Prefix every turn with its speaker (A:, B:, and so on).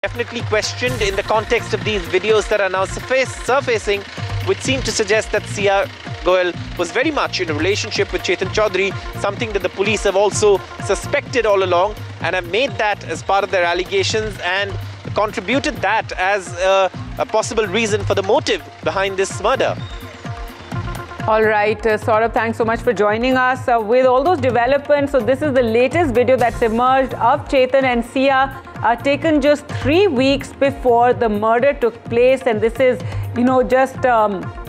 A: Definitely questioned in the context of these videos that are now surfacing, which seem to suggest that Sia Goel was very much in a relationship with Chetan Chaudhary, something that the police have also suspected all along and have made that as part of their allegations and contributed that as a possible reason for the motive behind this murder.
B: All right, Saurabh, thanks so much for joining us. With all those developments, so this is the latest video that's emerged of Chetan and Sia, taken just 3 weeks before the murder took place. And this is, just